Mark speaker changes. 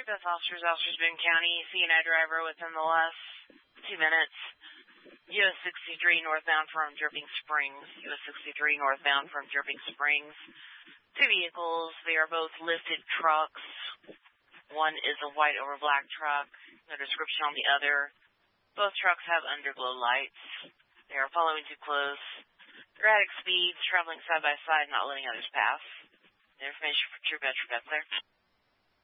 Speaker 1: Your best officers, Officers Boone County, C&I driver within the last 2 minutes. US 63 northbound from Dripping Springs. US 63 northbound from Dripping Springs. 2 vehicles. They are both lifted trucks. One is a white over black truck. No description on the other. Both trucks have underglow lights. They are following too close. Erratic speeds, traveling side by side, not letting others pass. The information for True Metro, clear.